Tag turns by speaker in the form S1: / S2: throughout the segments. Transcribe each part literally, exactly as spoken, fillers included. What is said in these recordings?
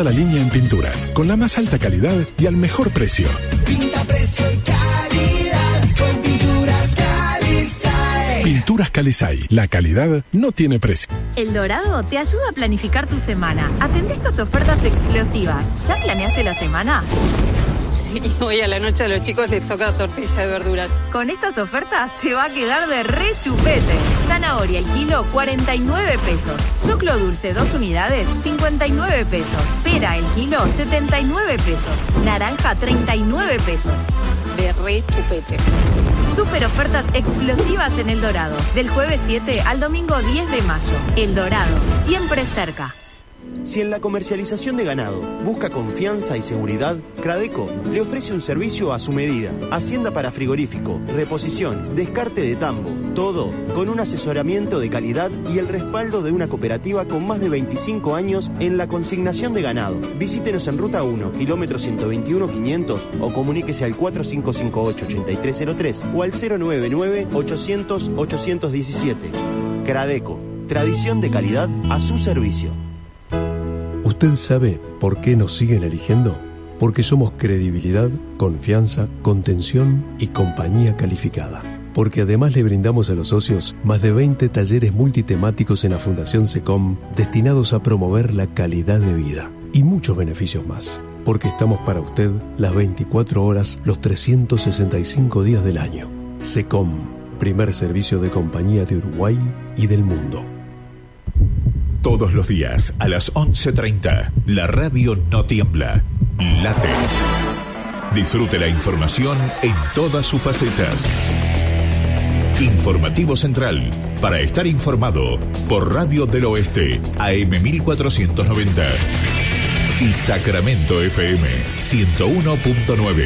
S1: toda la línea en pinturas, con la más alta calidad y al mejor precio.
S2: Pinta, precio y calidad con Pinturas Calizay.
S1: Pinturas Calizay, la calidad no tiene precio.
S3: El Dorado te ayuda a planificar tu semana. Atendé estas ofertas explosivas. ¿Ya planeaste la semana?
S4: Y hoy a la noche a los chicos les toca tortilla de verduras.
S3: Con estas ofertas te va a quedar de re chupete. Zanahoria el kilo, cuarenta y nueve pesos. Choclo dulce, dos unidades, cincuenta y nueve pesos. Pera el kilo, setenta y nueve pesos. Naranja, treinta y nueve pesos.
S4: De re chupete.
S3: Super ofertas explosivas en El Dorado. Del jueves siete al domingo diez de mayo. El Dorado, siempre cerca.
S5: Si en la comercialización de ganado busca confianza y seguridad, Cradeco le ofrece un servicio a su medida. Hacienda para frigorífico, reposición, descarte de tambo, todo con un asesoramiento de calidad y el respaldo de una cooperativa con más de veinticinco años en la consignación de ganado. Visítenos en Ruta uno, kilómetro ciento veintiuno quinientos o comuníquese al cuatro cinco cinco ocho, ocho tres cero tres o al cero nueve nueve, ochocientos, ochocientos diecisiete. Cradeco, tradición de calidad a su servicio.
S6: ¿Usted sabe por qué nos siguen eligiendo? Porque somos credibilidad, confianza, contención y compañía calificada. Porque además le brindamos a los socios más de veinte talleres multitemáticos en la Fundación SECOM destinados a promover la calidad de vida y muchos beneficios más. Porque estamos para usted las veinticuatro horas, los trescientos sesenta y cinco días del año. SECOM, primer servicio de compañía de Uruguay y del mundo.
S7: Todos los días a las once treinta, la radio no tiembla, late. Disfrute la información en todas sus facetas. Informativo Central, para estar informado, por Radio del Oeste, A M mil cuatrocientos noventa. Y Sacramento F M, ciento uno punto nueve.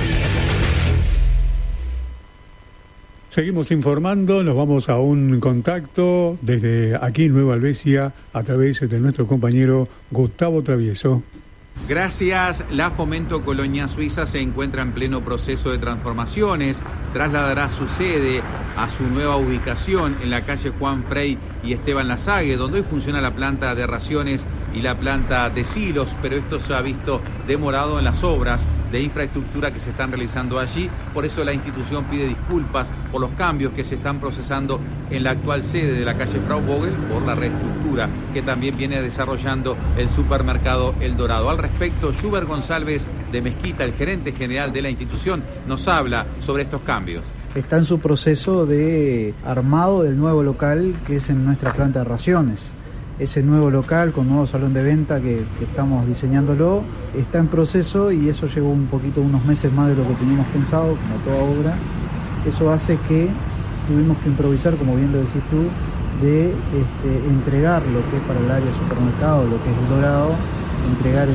S8: Seguimos informando, nos vamos a un contacto desde aquí en Nueva Albesia a través de nuestro compañero Gustavo Travieso.
S9: Gracias. La Fomento Colonia Suiza se encuentra en pleno proceso de transformaciones. Trasladará su sede a su nueva ubicación en la calle Juan Frey y Esteban Lasague, donde hoy funciona la planta de raciones y la planta de silos, pero esto se ha visto demorado en las obras de infraestructura que se están realizando allí. Por eso la institución pide disculpas por los cambios que se están procesando en la actual sede de la calle Frau Vogel por la reestructura que también viene desarrollando el supermercado El Dorado. Al respecto, Schubert González de Mezquita, el gerente general de la institución, nos habla sobre estos cambios.
S10: Está en su proceso de armado del nuevo local que es en nuestra planta de raciones. Ese nuevo local con nuevo salón de venta que, que estamos diseñándolo está en proceso y eso llevó un poquito, unos meses más de lo que teníamos pensado, como toda obra. Eso hace que tuvimos que improvisar, como bien lo decís tú, de este, entregar lo que es para el área supermercado, lo que es El Dorado, entregar el,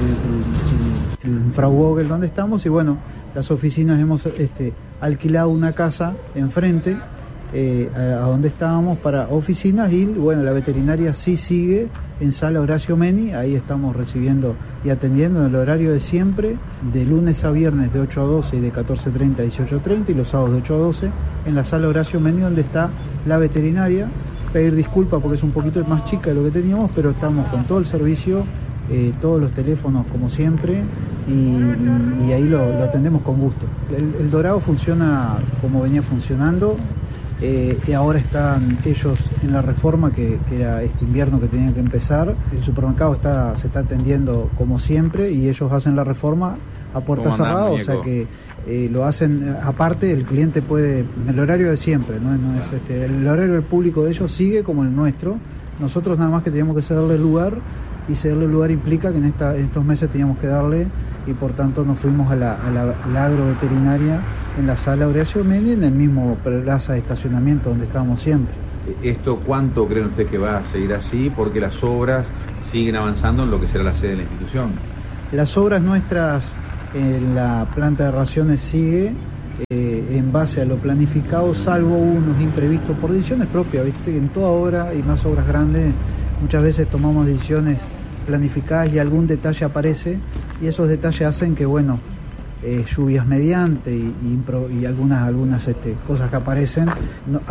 S10: el, el, el Frau Vogel donde estamos y bueno, las oficinas hemos este, alquilado una casa enfrente eh, a, a donde estábamos para oficinas y bueno, la veterinaria sí sigue en sala Horacio Meni, ahí estamos recibiendo y atendiendo en el horario de siempre, de lunes a viernes de ocho a doce y de catorce treinta a dieciocho treinta y los sábados de ocho a doce en la sala Horacio Meni donde está la veterinaria. Pedir disculpas porque es un poquito más chica de lo que teníamos, pero estamos con todo el servicio, eh, todos los teléfonos como siempre y, y, y ahí lo, lo atendemos con gusto. El, el Dorado funciona como venía funcionando. Eh, y ahora están ellos en la reforma que, que era este invierno que tenían que empezar. El supermercado está, se está atendiendo como siempre y ellos hacen la reforma a puerta cerrada, o sea que eh, lo hacen aparte, el cliente puede, en el horario de siempre, no, no es este, el horario del público de ellos sigue como el nuestro. Nosotros nada más que teníamos que cederle lugar y cederle lugar implica que en, esta, en estos meses teníamos que darle y por tanto nos fuimos a la, a la, a la agroveterinaria en la sala Horacio Meni, en el mismo plaza de estacionamiento donde estábamos siempre.
S9: ¿Esto cuánto creen ustedes que va a seguir así? Porque las obras siguen avanzando en lo que será la sede de la institución.
S10: Las obras nuestras en la planta de raciones sigue eh, en base a lo planificado, salvo unos imprevistos por decisiones propias, ¿viste? En toda obra y más obras grandes muchas veces tomamos decisiones planificadas y algún detalle aparece y esos detalles hacen que, bueno, eh, lluvias mediante y, y, y algunas, algunas este, cosas que aparecen, no,